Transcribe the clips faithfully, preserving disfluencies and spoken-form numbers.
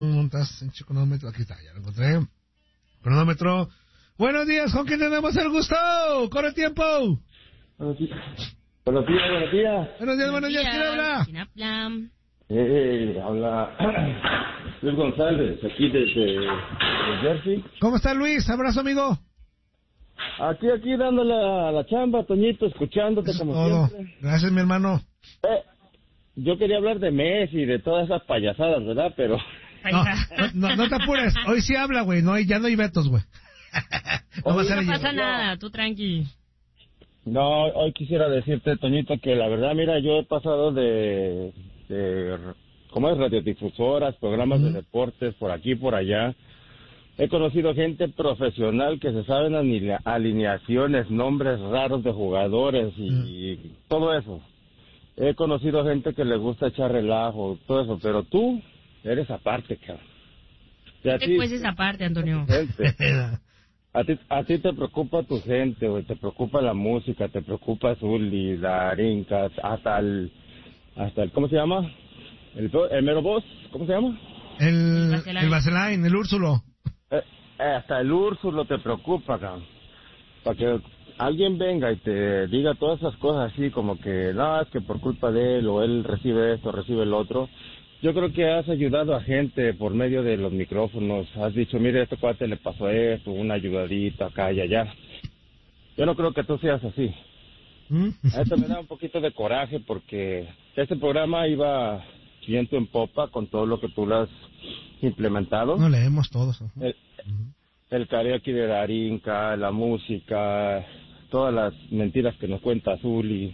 Montas en cronómetro, aquí está, ya lo encontré. Cronómetro. Buenos días, ¿con quién tenemos el gusto? ¡Corre tiempo! Buenos días, buenos días. Buenos días, buenos días, buenos días. ¿Quién habla? ¿Quién habla? Eh, habla Luis González, aquí desde, desde Jersey. ¿Cómo está Luis? Abrazo, amigo. Aquí, aquí dándole a la chamba, Toñito, escuchándote como todo. siempre. Gracias, mi hermano. Eh, yo quería hablar de Messi y de todas esas payasadas, ¿verdad? Pero... No, no, no te apures. Hoy sí habla, güey. No hay, ya no hay vetos, güey. No, no pasa nada, tú tranqui. No, hoy quisiera decirte, Toñito, que la verdad, mira, yo he pasado de... de ¿cómo es? Radiodifusoras, programas mm. de deportes, por aquí, por allá. He conocido gente profesional que se saben alineaciones, nombres raros de jugadores y, mm. y todo eso. He conocido gente que le gusta echar relajo, todo eso, pero tú eres aparte, cabrón. Después es aparte, Antonio. A ti, a ti te preocupa tu gente, güey, te preocupa la música, te preocupa Zully, Darinka, hasta el, hasta el, ¿cómo se llama? El, el mero boss, ¿cómo se llama? El, el Vaselain, el Úrsulo. Eh, eh, hasta el Úrsulo te preocupa, cabrón. Para que alguien venga y te diga todas esas cosas así, como que, no, es que por culpa de él, o él recibe esto, recibe el otro. Yo creo que has ayudado a gente por medio de los micrófonos. Has dicho, mire, a este cuate le pasó esto, una ayudadita acá y allá. Yo no creo que tú seas así. ¿Mm? Esto me da un poquito de coraje porque este programa iba viento en popa con todo lo que tú le has implementado. No leemos todos. Uh-huh. El, el karaoke de Darinka, la música, todas las mentiras que nos cuenta Zully.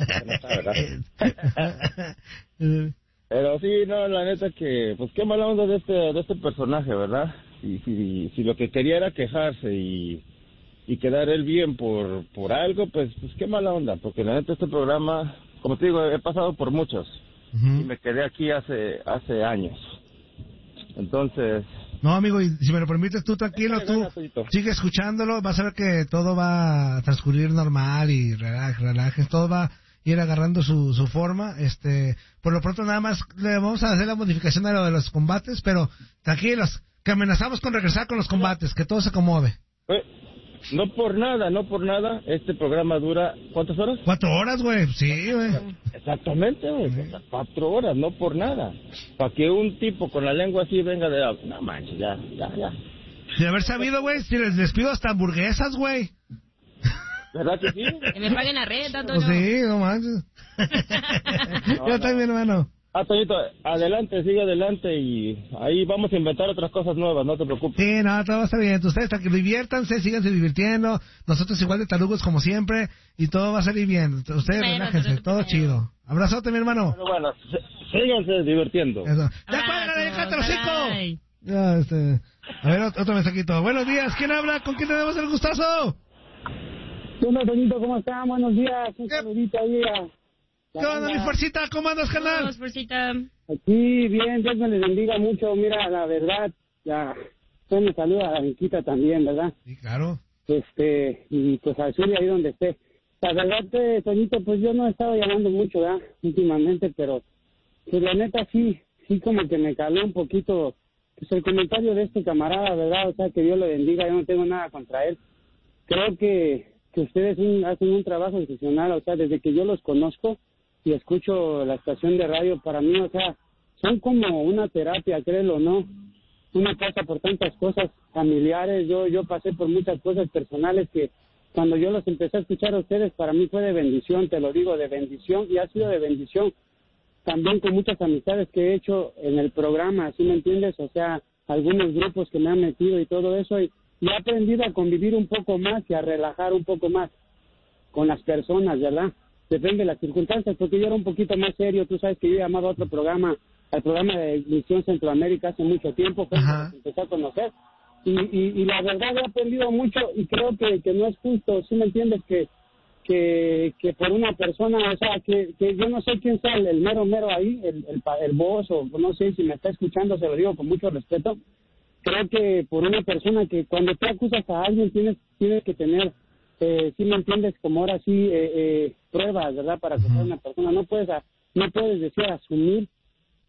Pero sí, no, la neta que, pues qué mala onda de este de este personaje, ¿verdad? Y si, si lo que quería era quejarse y, y quedar él bien por por algo, pues pues qué mala onda, porque la neta este programa, como te digo, he pasado por muchos uh-huh. y me quedé aquí hace hace años. Entonces... No, amigo, y si me lo permites, tú tranquilo, tú sigue escuchándolo, vas a ver que todo va a transcurrir normal y relajes, relajes, todo va... ir agarrando su, su forma. Este, por lo pronto nada más le vamos a hacer la modificación a lo de los combates, pero tranquilos, que amenazamos con regresar con los combates, que todo se acomode. Eh, no por nada, no por nada, este programa dura, ¿cuántas horas? Cuatro horas, güey, sí, güey. Exactamente, güey, sí. Cuatro horas, no por nada. Para que un tipo con la lengua así venga de, no manches, ya, ya, ya. De haber sabido, güey, si les despido hasta hamburguesas, güey. ¿Verdad que sí? Que me paguen la renta, Antonio. Sí, no manches. No, Yo no. también, hermano. Ah, Toñito, adelante, sigue adelante y ahí vamos a inventar otras cosas nuevas, no te preocupes. Sí, no, todo va a estar bien. Ustedes que diviértanse, síganse divirtiendo. Nosotros igual de tarugos como siempre y todo va a salir bien. Ustedes bueno, relájense, todo chido. Abrazote, mi hermano. Bueno, bueno, síganse divirtiendo. Eso. ¡Ya cuélgale, déjate los cinco! Ya, este... A ver, otro mensajito. Buenos días, ¿quién habla? ¿Con quién tenemos el gustazo? Hola, Toñito, ¿cómo están? Buenos días. Un saludito ahí a... ¿Qué onda, mi fuercita? ¿Cómo andas, canal? Vamos, fuercita. Aquí, bien, Dios me les bendiga mucho. Mira, la verdad, ya... Pues me saluda a la Benquita también, ¿verdad? Sí, claro. Este, y pues a Zulia ahí donde esté. La verdad, eh, Toñito, pues yo no he estado llamando mucho, ¿verdad? Últimamente, pero... Pues la neta sí, sí como que me caló un poquito... Pues el comentario de este camarada, ¿verdad? O sea, que Dios le bendiga, yo no tengo nada contra él. Creo que... que ustedes un, hacen un trabajo excepcional, o sea, desde que yo los conozco y escucho la estación de radio, para mí, o sea, son como una terapia, créelo o no, uno pasa por tantas cosas familiares, yo yo pasé por muchas cosas personales que cuando yo los empecé a escuchar a ustedes, para mí fue de bendición, te lo digo, de bendición, y ha sido de bendición, también con muchas amistades que he hecho en el programa, ¿sí me entiendes? O sea, algunos grupos que me han metido y todo eso, y y he aprendido a convivir un poco más y a relajar un poco más con las personas, ¿verdad? Depende de las circunstancias, porque yo era un poquito más serio. Tú sabes que yo llamaba a otro programa, al programa de Misión Centroamérica hace mucho tiempo, que empecé a conocer. Y, y, y la verdad he aprendido mucho y creo que, que no es justo, ¿sí me entiendes? Que que que por una persona, o sea, que, que yo no sé quién sea el, el mero mero ahí, el, el, el boss, o no sé si me está escuchando, se lo digo con mucho respeto. Creo que por una persona que cuando tú acusas a alguien tienes tienes que tener, eh, si me entiendes, como ahora sí, eh, eh, pruebas, ¿verdad? Para acusar a una persona. No puedes, a, no puedes decir asumir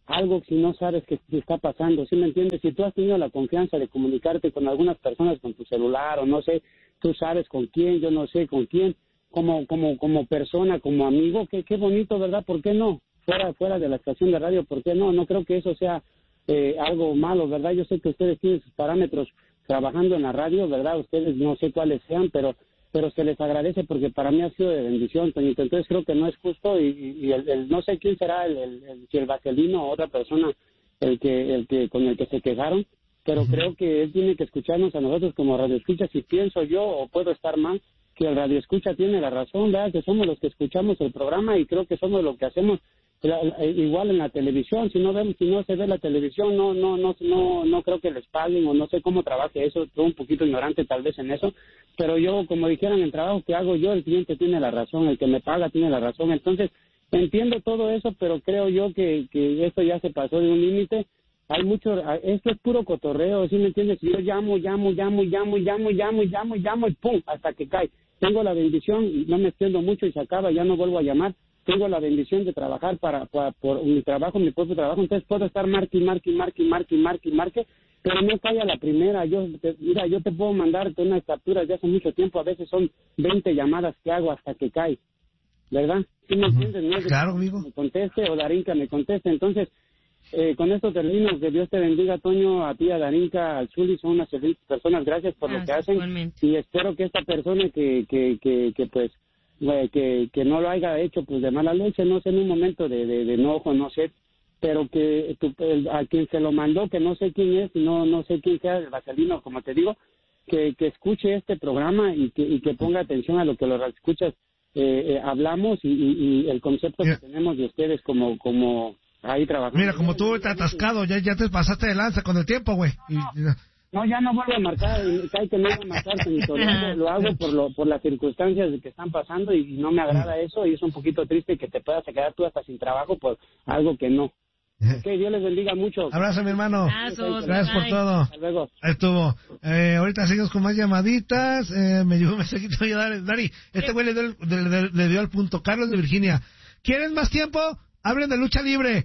algo si no sabes qué está pasando, ¿sí me entiendes? Si tú has tenido la confianza de comunicarte con algunas personas con tu celular o no sé, tú sabes con quién, yo no sé con quién, como como como persona, como amigo, qué qué bonito, ¿verdad? ¿Por qué no? Fuera fuera de la estación de radio, ¿por qué no? No creo que eso sea eh, algo malo, ¿verdad? Yo sé que ustedes tienen sus parámetros trabajando en la radio, ¿verdad? Ustedes no sé cuáles sean, pero pero se les agradece porque para mí ha sido de bendición, Toñito. Entonces creo que no es justo y, y el, el no sé quién será, el, el, el, si el Vaselino o otra persona el que el que con el que se quejaron, pero uh-huh. creo que él tiene que escucharnos a nosotros como radioescuchas. Si pienso yo o puedo estar mal, que el radioescucha tiene la razón, ¿verdad? Que somos los que escuchamos el programa y creo que somos los que hacemos la, la, igual en la televisión. Si no vemos, si no se ve la televisión, no no no no no creo que les paguen o no sé cómo trabaje eso. Estoy un poquito ignorante tal vez en eso, pero yo, como dijeran, el trabajo que hago yo, el cliente tiene la razón, el que me paga tiene la razón. Entonces entiendo todo eso, pero creo yo que que esto ya se pasó de un límite. Hay mucho, esto es puro cotorreo, ¿sí me entiendes? Yo llamo, llamo, llamo, llamo, llamo, llamo, llamo, llamo y pum, hasta que cae. Tengo la bendición, y no me extiendo mucho y se acaba, ya no vuelvo a llamar. Tengo la bendición de trabajar para, para por mi trabajo, mi propio trabajo, entonces puedo estar marque, marque, marque, marque, marque, marque, pero no cae a la primera. Yo, te, mira, yo te puedo mandar unas capturas de hace mucho tiempo, a veces son veinte llamadas que hago hasta que cae, ¿verdad? ¿Sí me entiendes? No es de claro, amigo. Que me conteste o Darinka me conteste, entonces... Eh, con esto termino. Que Dios te bendiga, Toño, a ti, a Darinka, al Zuli, son unas excelentes personas. Gracias por Gracias, lo que hacen. Igualmente. Y espero que esta persona que, que, que, que pues, eh, que, que no lo haya hecho pues de mala leche, no sé, en un momento de, de, de enojo, no sé, pero que tu, el, a quien se lo mandó, que no sé quién es, no no sé quién sea el Vaselino, como te digo, que, que escuche este programa y que, y que ponga atención a lo que los escuchas eh, eh, hablamos y, y, y el concepto yeah. que tenemos de ustedes como como ahí trabajando. Mira, como tú estás atascado, ya, ya te pasaste de lanza con el tiempo, güey. No, no, no, ya no vuelvo a marcar, hay que no a marcar, lo, lo hago por lo por las circunstancias que están pasando y no me agrada eso y es un poquito triste que te puedas quedar tú hasta sin trabajo por algo que no. Ok, Dios les bendiga mucho. Abrazo, mi hermano. Abrazos, Gracias por todo. Hasta luego. Ahí estuvo. Eh, ahorita seguimos con más llamaditas. Eh, me llegó un mensajito. Dari, este güey le dio, le, le, le dio al punto. Carlos de Virginia. ¿Quieren más tiempo? Hablen de lucha libre.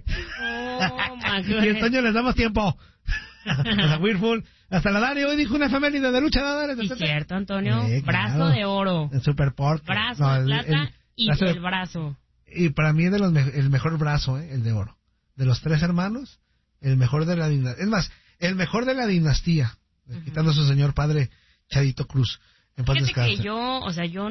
Oh, y el Toño les damos tiempo. Hasta Weirful. Hasta la Dari hoy dijo una efeméride de lucha. ¿No, sí, cierto, Antonio. Sí, brazo claro. de oro. El Super Pork. Brazo no, el, de plata el, y brazo el brazo. Y para mí es de los me el mejor brazo, eh, el de oro. De los tres hermanos, el mejor de la dinastía. Es más, el mejor de la dinastía. Uh-huh. Quitando a su señor padre, Chadito Cruz. En paz descanse. Que yo, o sea, yo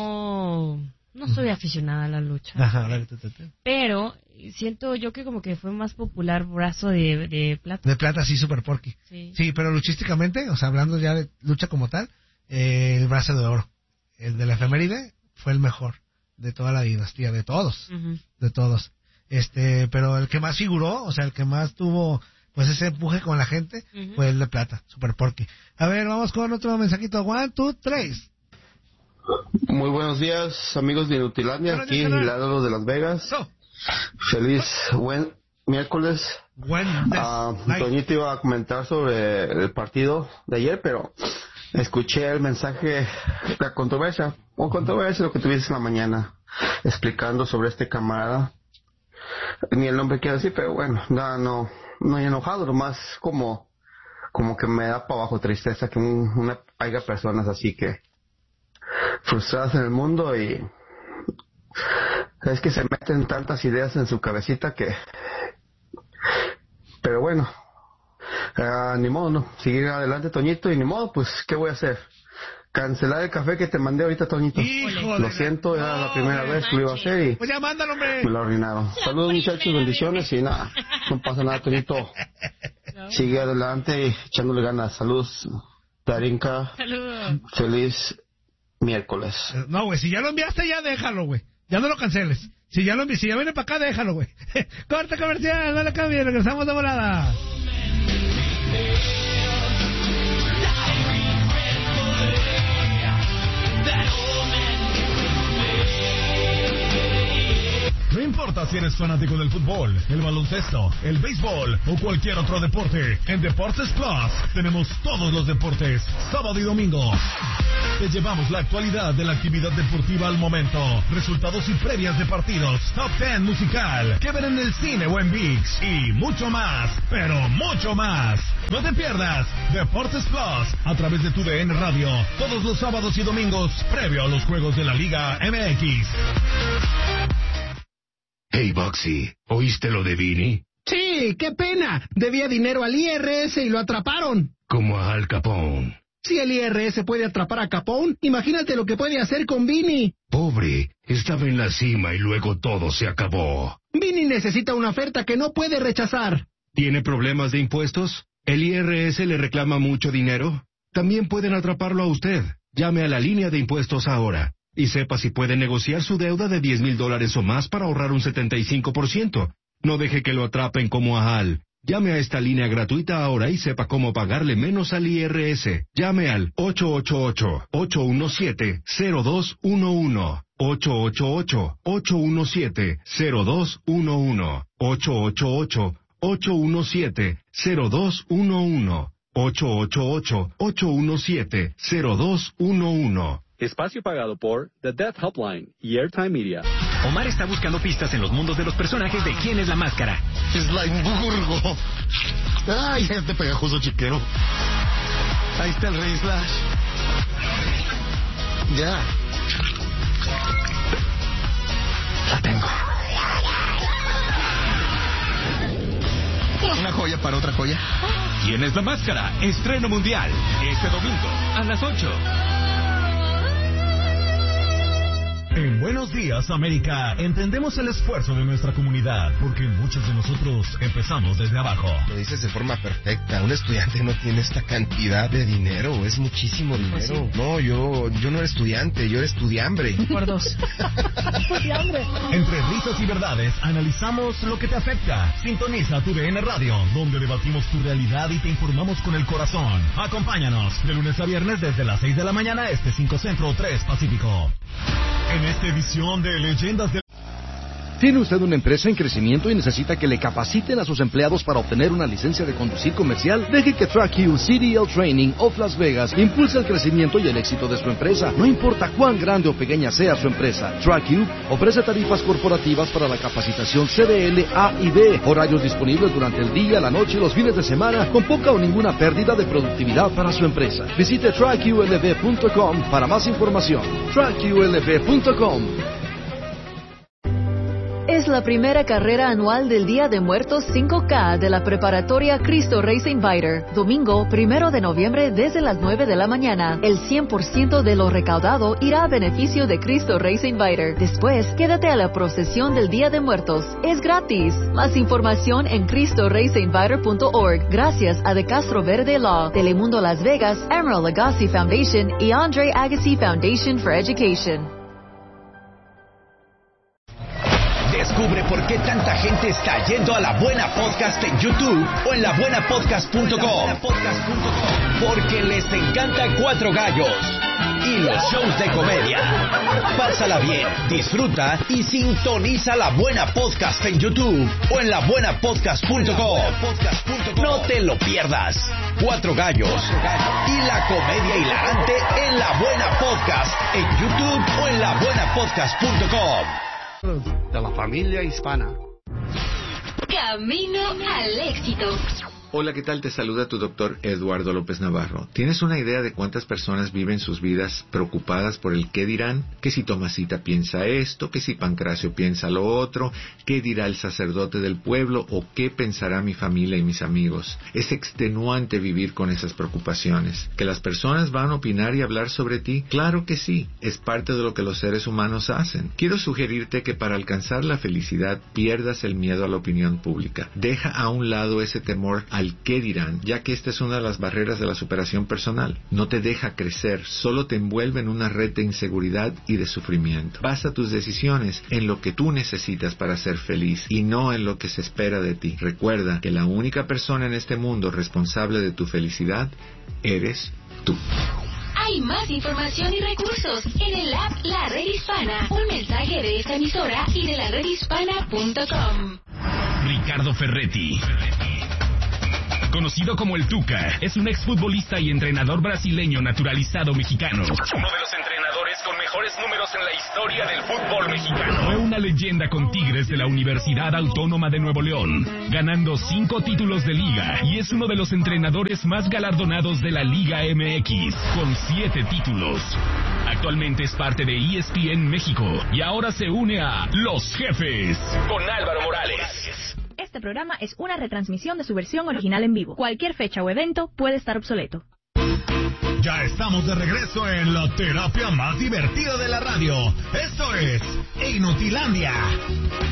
no... No soy uh-huh. aficionada a la lucha. Ajá, dale, te, te, te. Pero siento yo que como que fue más popular brazo de, de plata. De plata, sí, Super Porky. Sí. sí, pero luchísticamente, o sea, hablando ya de lucha como tal, eh, el brazo de oro. El de la efeméride fue el mejor de toda la dinastía, de todos. Uh-huh. De todos. Este, pero el que más figuró, o sea, el que más tuvo pues ese empuje con la gente, uh-huh. fue el de plata, Super Porky. A ver, vamos con otro mensajito. One, two, tres. Muy buenos días, amigos de Inutilandia, aquí en el lado de Las Vegas. Oh. Feliz buen miércoles. Buen uh, Toñito iba a comentar sobre el partido de ayer, pero escuché el mensaje, la controversia, o controversia lo que tuviste en la mañana, explicando sobre este camarada. Ni el nombre quiero decir, pero bueno, no, no, no he enojado, nomás como, como que me da para abajo tristeza que un, una, haya personas así que frustradas en el mundo y es que se meten tantas ideas en su cabecita que, pero bueno, uh, ni modo, no, seguir adelante, Toñito, y ni modo, pues, ¿qué voy a hacer? Cancelar el café que te mandé ahorita, Toñito. Híjole, lo siento, era no, la primera vez que lo iba a hacer y pues ya mándalo, hombre. Me lo arruinaron. Saludos, muchachos, bendiciones y nada, no pasa nada, Toñito. No. Sigue adelante y echándole ganas. Saludos, Darinka. Saludos. Feliz miércoles. No, güey, si ya lo enviaste, ya déjalo, güey. Ya no lo canceles. Si ya lo enviaste, si ya viene para acá, déjalo, güey. Corte comercial, no le cambie, regresamos de volada. No importa si eres fanático del fútbol, el baloncesto, el béisbol o cualquier otro deporte, en Deportes Plus tenemos todos los deportes, sábado y domingo. Te llevamos la actualidad de la actividad deportiva al momento, resultados y previas de partidos, top ten musical, que ver en el cine o en ViX y mucho más, pero mucho más. No te pierdas Deportes Plus a través de tu D N Radio todos los sábados y domingos previo a los juegos de la Liga M X. Hey, Boxy, ¿oíste lo de Vini? Sí, qué pena. Debía dinero al I R S y lo atraparon. Como a Al Capone. Si el I R S puede atrapar a Capone, imagínate lo que puede hacer con Vini. Pobre, estaba en la cima y luego todo se acabó. Vini necesita una oferta que no puede rechazar. ¿Tiene problemas de impuestos? ¿El I R S le reclama mucho dinero? También pueden atraparlo a usted. Llame a la línea de impuestos ahora y sepa si puede negociar su deuda de diez mil dólares o más para ahorrar un setenta y cinco por ciento. No deje que lo atrapen como a Al. Llame a esta línea gratuita ahora y sepa cómo pagarle menos al I R S. Llame al ocho ocho ocho, ocho uno siete, cero dos uno uno. ocho ocho ocho, ocho uno siete, cero dos uno uno. ocho ocho ocho, ocho uno siete, cero dos uno uno. ocho ocho ocho, ocho uno siete, cero dos uno uno. Espacio pagado por The Death Helpline y Airtime Media. Omar está buscando pistas en los mundos de los personajes de ¿Quién es la máscara? Slimeburgo. Ay, este pegajoso chiquero. Ahí está el Rey Slash. Ya. La tengo. Una joya para otra joya. ¿Quién es la máscara? Estreno mundial. Este domingo a las ocho. En Buenos Días, América, entendemos el esfuerzo de nuestra comunidad, porque muchos de nosotros empezamos desde abajo. Lo dices de forma perfecta. Un estudiante no tiene esta cantidad de dinero, es muchísimo dinero. Pues sí. No, yo yo no era estudiante, yo era estudiambre. Por dos. Estudiambre. Entre risas y verdades, analizamos lo que te afecta. Sintoniza tu D N Radio, donde debatimos tu realidad y te informamos con el corazón. Acompáñanos de lunes a viernes desde las seis de la mañana, este cinco Centro, tres Pacífico. En esta edición de Leyendas del... ¿Tiene usted una empresa en crecimiento y necesita que le capaciten a sus empleados para obtener una licencia de conducir comercial? Deje que TrackU C D L Training of Las Vegas impulse el crecimiento y el éxito de su empresa. No importa cuán grande o pequeña sea su empresa, TrackU ofrece tarifas corporativas para la capacitación C D L A y B, horarios disponibles durante el día, la noche y los fines de semana, con poca o ninguna pérdida de productividad para su empresa. Visite track U L V punto com para más información. track U L V punto com. Es la primera carrera anual del Día de Muertos cinco K de la preparatoria Cristo Reyes Inviter. Domingo, primero de noviembre, desde las nueve de la mañana. El cien por ciento de lo recaudado irá a beneficio de Cristo Reyes Inviter. Después, quédate a la procesión del Día de Muertos. Es gratis. Más información en cristo reyes inviter punto org. Gracias a De Castro Verde Law, Telemundo Las Vegas, Emerald Agassi Foundation y Andre Agassi Foundation for Education. Descubre por qué tanta gente está yendo a La Buena Podcast en YouTube o en la buena podcast punto com. Porque les encanta Cuatro Gallos y los shows de comedia. Pásala bien, disfruta y sintoniza La Buena Podcast en YouTube o en la buena podcast punto com. No te lo pierdas. Cuatro Gallos y la comedia hilarante en La Buena Podcast en YouTube o en la buena podcast punto com. De la familia hispana. Camino al éxito. Hola, ¿qué tal? Te saluda tu doctor Eduardo López Navarro. ¿Tienes una idea de cuántas personas viven sus vidas preocupadas por el qué dirán? Que si Tomasita piensa esto, que si Pancracio piensa lo otro, qué dirá el sacerdote del pueblo o qué pensará mi familia y mis amigos. Es extenuante vivir con esas preocupaciones. ¿Que las personas van a opinar y hablar sobre ti? Claro que sí, es parte de lo que los seres humanos hacen. Quiero sugerirte que para alcanzar la felicidad pierdas el miedo a la opinión pública. Deja a un lado ese temor a al qué dirán, ya que esta es una de las barreras de la superación personal. No te deja crecer, solo te envuelve en una red de inseguridad y de sufrimiento. Basa tus decisiones en lo que tú necesitas para ser feliz y no en lo que se espera de ti. Recuerda que la única persona en este mundo responsable de tu felicidad eres tú. Hay más información y recursos en el app La Red Hispana. Un mensaje de esta emisora y de la red hispana punto com. Ricardo Ferretti, conocido como el Tuca, es un exfutbolista y entrenador brasileño naturalizado mexicano. Uno de los entrenadores con mejores números en la historia del fútbol mexicano. Fue una leyenda con Tigres de la Universidad Autónoma de Nuevo León, ganando cinco títulos de liga, y es uno de los entrenadores más galardonados de la Liga M X, con siete títulos. Actualmente es parte de E S P N México y ahora se une a Los Jefes con Álvaro Morales. Este programa es una retransmisión de su versión original en vivo. Cualquier fecha o evento puede estar obsoleto. Ya estamos de regreso en la terapia más divertida de la radio. Esto es Inutilandia.